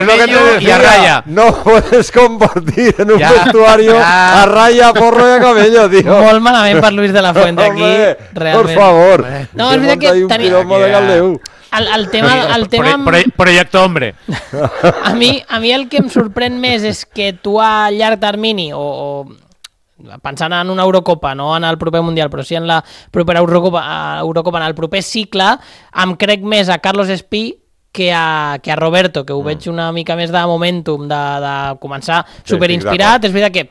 Camello y a Raya. No puedes compartir en un vestuario a Raya, Porro i a Camello, tio. Molt malament per Luis de la Fuente aquí, realment. Por favor. No, és veritat que tenia... El tema... Proyecto hombre. A mi el que em sorprèn més és que tu a llarg termini, o pensant en una Eurocopa, no en el proper Mundial, però sí en la propera Eurocopa, en el proper cicle, em crec més a Carlos Espí que a Roberto, que ho veig una mica més de momentum, de començar superinspirat. És veritat que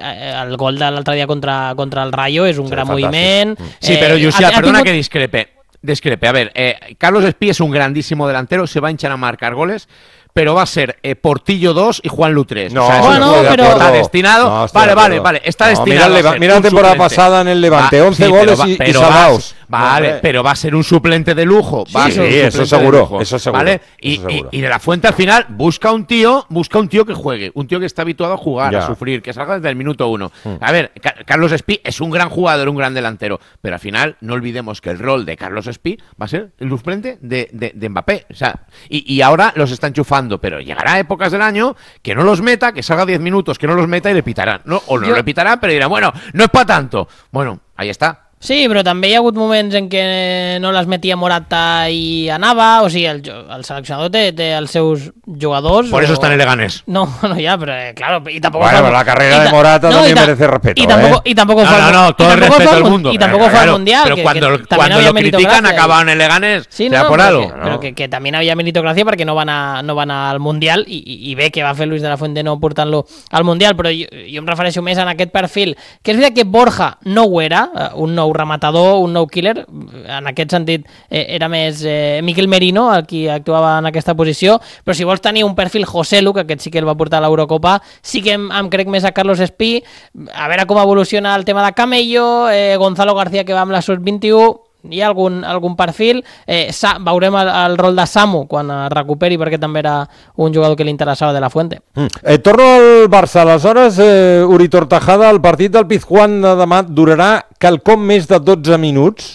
el gol de l'altre dia contra el Rayo és un gran moviment. Sí, pero Josiah, perdona que discrepe. A ver, Carlos Espí es un grandísimo delantero, se va a hinchar a marcar goles, pero va a ser Portillo 2 y Juanlu 3. No, o sea, bueno, pero está destinado. No, vale. Está destinado. Mira la temporada pasada en el Levante, 11 goles y salvados. Vale, pero va a ser un suplente de lujo. Sí, eso seguro. ¿Vale? Y de la Fuente al final busca un tío que juegue, un tío que está habituado a jugar, a sufrir, que salga desde el minuto 1. A ver, Carlos Espí es un gran jugador, un gran delantero, pero al final no olvidemos que el rol de Carlos Espí va a ser el suplente de Mbappé. O sea, y ahora los está enchufando, pero llegará épocas del año que no los meta, que salga 10 minutos, que no los meta y le pitarán. O no le pitarán, pero dirán, bueno, no es para tanto. Bueno, ahí está. Sí, però també hi ha hagut moments en què no les metia Morata i anava, o sigui, el seleccionador té els seus jugadors... Por eso está en el Leganés. No, ya, pero claro, y tampoco... Bueno, pero la carrera de Morata también merece respeto, y tampoco fue... No, todo el respeto del mundo. Y tampoco fue al Mundial. Pero cuando lo critican, acaban en el Leganés, sea por algo. Pero que también había meritocracia perquè no van al Mundial, i bé que va fer Luis de la Fuente no portant-lo al Mundial, però jo em refereixo més en aquest perfil, que és veritat que Borja no ho era, un nou rematador, un nou killer, en aquest sentit era més Miquel Merino el qui actuava en aquesta posició, però si vols tenir un perfil Joselu, que aquest sí que el va portar a l'Eurocopa, sí que em crec més a Carlos Espí, a veure com evoluciona el tema de Camello, Gonzalo García que va amb la Sub-21, hi ha algun perfil, veurem el rol de Samu quan es recuperi, perquè també era un jugador que li interessava de la Fuente. Torno al Barça, aleshores Uri Tortajada, el partit del Pizjuán de demà durarà quelcom més de 12 minuts?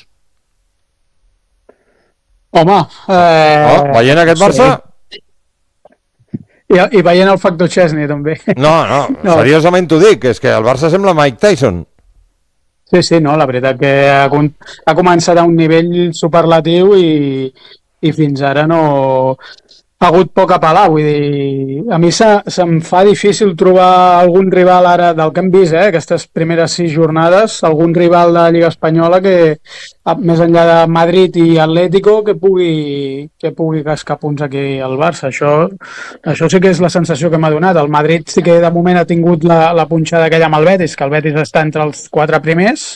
Home, veient aquest Barça? I veient el factor Chesney també. No, seriosament t'ho dic, és que el Barça sembla Mike Tyson. Sí, no, la veritat que ha començat a un nivell superlatiu i fins ara no ha hagut poc a pelar, vull dir, a mi se'm fa difícil trobar algun rival ara del que hem vist, aquestes primeres 6 jornades, algun rival de la Lliga Espanyola que, més enllà de Madrid i Atlético, que pugui cascar punts aquí al Barça. Això sí que és la sensació que m'ha donat. El Madrid sí que de moment ha tingut la punxada aquella amb el Betis, que el Betis està entre els 4 primers,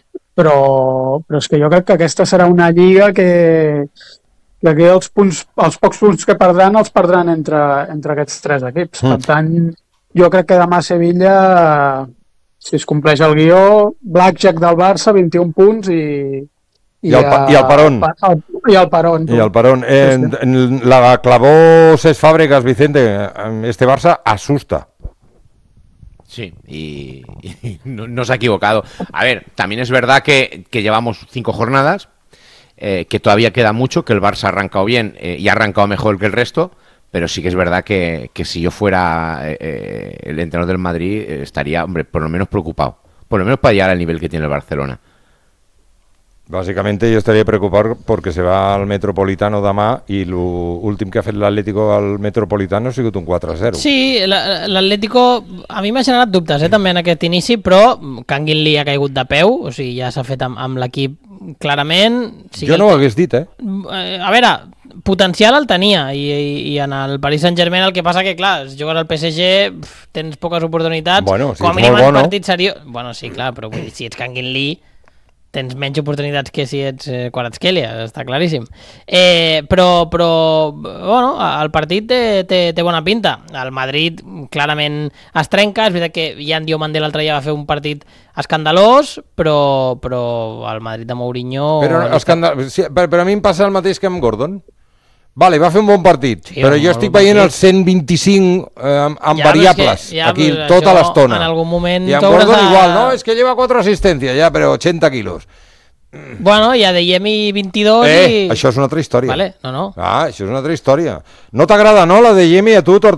però és que jo crec que aquesta serà una lliga que aquí els pocs punts que perdran els perdran entre aquests 3 equips. Per tant, jo crec que demà a Sevilla, si es compleix el guió, Blackjack del Barça, 21 punts i el Parón. I el Parón. Y el Parón. La clavó Cesc Fàbregas, Vicente. Este Barça asusta. Sí, y no se ha equivocado. A ver, también es verdad que llevamos 5 jornadas, que todavía queda mucho, que el Barça ha arrancado bien y ha arrancado mejor que el resto, pero sí que es verdad que si yo fuera el entrenador del Madrid estaría, hombre, por lo menos preocupado, por lo menos para llegar al nivel que tiene el Barcelona. Básicamente yo estaría preocupado porque se va al Metropolitano demà i l'últim que ha fet l'Atlético al Metropolitano ha sigut un 4-0. Sí, l'Atlético a mi m'ha generat dubtes també en aquest inici, però Kangin Lee ha caigut de peu, o sigui, ja s'ha fet amb l'equip clarament. Jo no ho hagués dit, A veure, potencial el tenia i en el Paris Saint-Germain el que passa que, clar, si jugues al PSG tens poques oportunitats. Bueno, si com a ets molt bo, no? Partit seriós. Bueno, sí, clar, però vull dir, si ets Kangin Lee tens menys oportunitats que si ets Kvaratskhelia, està claríssim. Però bueno, el partit té bona pinta. El Madrid clarament es trenca, és veritat que Jan Diomande l'altre dia va fer un partit escandalós, però el Madrid de Mourinho... Però a mi em passa el mateix que amb Gordon. Vale, va fer un bon partit, sí, però jo estic veient el 125 amb variables, aquí tota l'estona. En algun moment... I amb Gordon igual, no, és que lleva 4 assistències, ja, però 80 quilos. Bueno, hi ha de Yemi 22 i... Això és una altra història. Vale, no. Això és una altra història. No t'agrada, no, la de Yemi, a tu,